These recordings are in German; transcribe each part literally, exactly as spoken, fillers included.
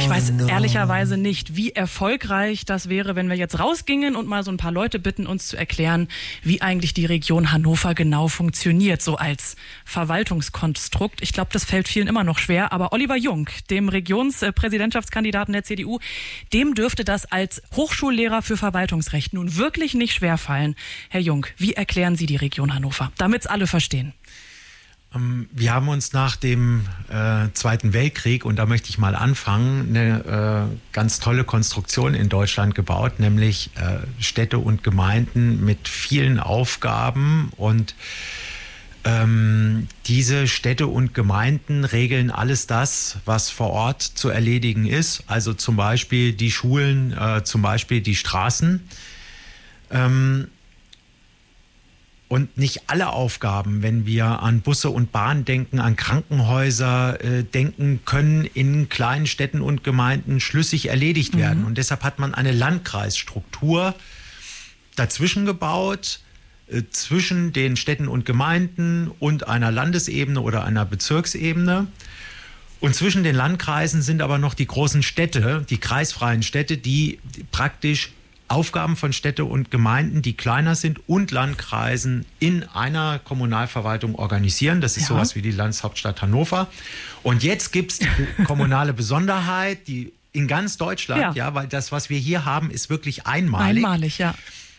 Ich weiß ehrlicherweise nicht, wie erfolgreich das wäre, wenn wir jetzt rausgingen und mal so ein paar Leute bitten, uns zu erklären, wie eigentlich die Region Hannover genau funktioniert, so als Verwaltungskonstrukt. Ich glaube, das fällt vielen immer noch schwer, aber Oliver Jung, dem Regionspräsidentschaftskandidaten der C D U, dem dürfte das als Hochschullehrer für Verwaltungsrecht nun wirklich nicht schwerfallen. Herr Jung, wie erklären Sie die Region Hannover, damit es alle verstehen? Wir haben uns nach dem äh, Zweiten Weltkrieg, und da möchte ich mal anfangen, eine äh, ganz tolle Konstruktion in Deutschland gebaut, nämlich äh, Städte und Gemeinden mit vielen Aufgaben. Und ähm, diese Städte und Gemeinden regeln alles das, was vor Ort zu erledigen ist. Also zum Beispiel die Schulen, äh, zum Beispiel die Straßen. Ähm, Und nicht alle Aufgaben, wenn wir an Busse und Bahn denken, an Krankenhäuser äh, denken, können in kleinen Städten und Gemeinden schlüssig erledigt werden. Mhm. Und deshalb hat man eine Landkreisstruktur dazwischen gebaut, äh, zwischen den Städten und Gemeinden und einer Landesebene oder einer Bezirksebene. Und zwischen den Landkreisen sind aber noch die großen Städte, die kreisfreien Städte, die praktisch Aufgaben von Städte und Gemeinden, die kleiner sind, und Landkreisen in einer Kommunalverwaltung organisieren. Das ist ja sowas wie die Landeshauptstadt Hannover. Und jetzt gibt es die kommunale Besonderheit, die in ganz Deutschland, ja. ja, weil das, was wir hier haben, ist wirklich einmalig. Einmalig, ja.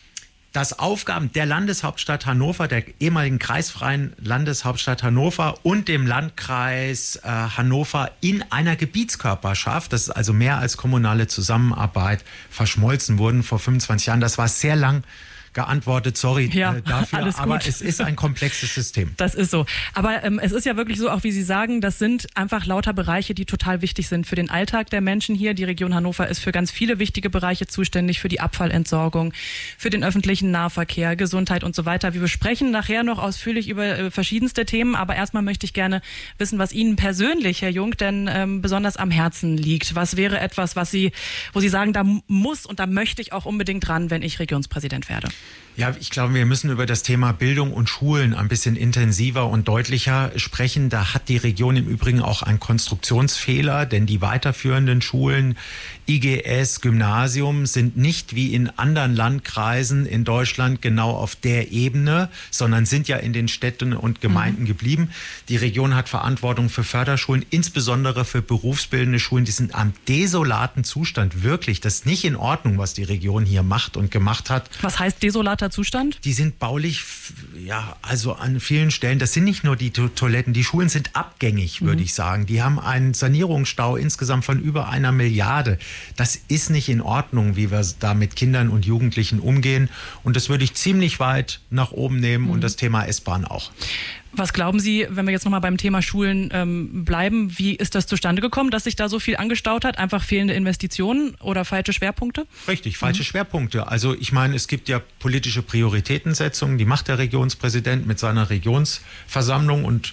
Dass Aufgaben der Landeshauptstadt Hannover, der ehemaligen kreisfreien Landeshauptstadt Hannover und dem Landkreis äh, Hannover in einer Gebietskörperschaft, das ist also mehr als kommunale Zusammenarbeit, verschmolzen wurden vor fünfundzwanzig Jahren. Das war sehr lang geantwortet, sorry ja, äh, dafür, alles aber gut. Es ist ein komplexes System. Das ist so. Aber ähm, es ist ja wirklich so, auch wie Sie sagen, das sind einfach lauter Bereiche, die total wichtig sind für den Alltag der Menschen hier. Die Region Hannover ist für ganz viele wichtige Bereiche zuständig, für die Abfallentsorgung, für den öffentlichen Nahverkehr, Gesundheit und so weiter. Wir besprechen nachher noch ausführlich über äh, verschiedenste Themen, aber erstmal möchte ich gerne wissen, was Ihnen persönlich, Herr Jung, denn ähm, besonders am Herzen liegt. Was wäre etwas, was Sie, wo Sie sagen, da muss und da möchte ich auch unbedingt ran, wenn ich Regionspräsident werde? Ja, ich glaube, wir müssen über das Thema Bildung und Schulen ein bisschen intensiver und deutlicher sprechen. Da hat die Region im Übrigen auch einen Konstruktionsfehler, denn die weiterführenden Schulen, I G S, Gymnasium, sind nicht wie in anderen Landkreisen in Deutschland genau auf der Ebene, sondern sind ja in den Städten und Gemeinden mhm. geblieben. Die Region hat Verantwortung für Förderschulen, insbesondere für berufsbildende Schulen. Die sind am desolaten Zustand, wirklich. Das ist nicht in Ordnung, was die Region hier macht und gemacht hat. Was heißt desolater Zustand? Die sind baulich, ja, also an vielen Stellen, das sind nicht nur die to- Toiletten, die Schulen sind abgängig, würde mhm. ich sagen. Die haben einen Sanierungsstau insgesamt von über einer Milliarde. Das ist nicht in Ordnung, wie wir da mit Kindern und Jugendlichen umgehen. Und das würde ich ziemlich weit nach oben nehmen mhm. und das Thema S-Bahn auch. Was glauben Sie, wenn wir jetzt nochmal beim Thema Schulen ähm, bleiben, wie ist das zustande gekommen, dass sich da so viel angestaut hat? Einfach fehlende Investitionen oder falsche Schwerpunkte? Richtig, falsche mhm. Schwerpunkte. Also ich meine, es gibt ja politische Prioritätensetzungen, die macht der Regionspräsident mit seiner Regionsversammlung, und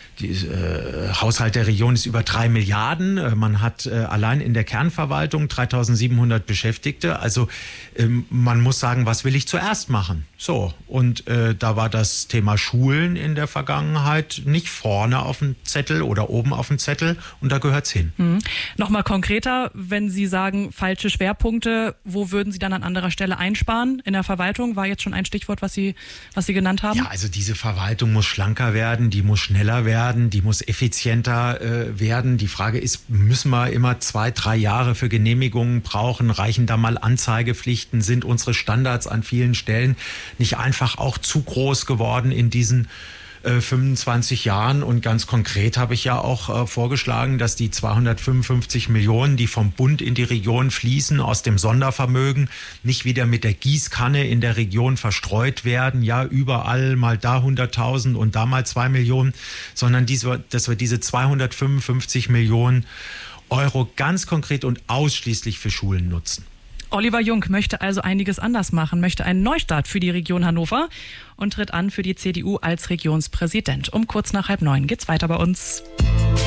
der äh, Haushalt der Region ist über drei Milliarden. Man hat äh, allein in der Kernverwaltung dreitausendsiebenhundert Beschäftigte. Also ähm, man muss sagen, was will ich zuerst machen? So, und äh, da war das Thema Schulen in der Vergangenheit nicht vorne auf dem Zettel oder oben auf dem Zettel, und da gehört's hin. Mhm. Nochmal konkreter, wenn Sie sagen falsche Schwerpunkte, wo würden Sie dann an anderer Stelle einsparen? In der Verwaltung war jetzt schon ein Stichwort, was Sie, was Sie genannt haben. Ja, also diese Verwaltung muss schlanker werden, die muss schneller werden. Die muss effizienter äh, werden. Die Frage ist, müssen wir immer zwei, drei Jahre für Genehmigungen brauchen? Reichen da mal Anzeigepflichten? Sind unsere Standards an vielen Stellen nicht einfach auch zu groß geworden in diesen äh, fünfundzwanzig Jahren? Und ganz konkret habe ich ja auch äh, vorgeschlagen, dass die zweihundertfünfundfünfzig Millionen, die vom Bund in die Region fließen, aus dem Sondervermögen, nicht wieder mit der Gießkanne in der Region verstreut werden. Ja, überall mal da hunderttausend und da mal zwei Millionen, sondern diese, dass wir diese zweihundertfünfundfünfzig Millionen Euro ganz konkret und ausschließlich für Schulen nutzen. Oliver Jung möchte also einiges anders machen, möchte einen Neustart für die Region Hannover und tritt an für die C D U als Regionspräsident. Um kurz nach halb neun geht's weiter bei uns.